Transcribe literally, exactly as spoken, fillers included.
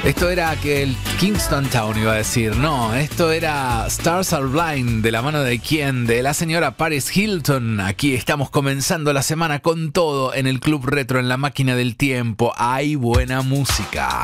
Esto era que el Kingston Town iba a decir. No, esto era Stars Are Blind, de la mano de quién, de la señora Paris Hilton. Aquí estamos comenzando la semana con todo en el Club Retro, en la máquina del tiempo. Hay buena música.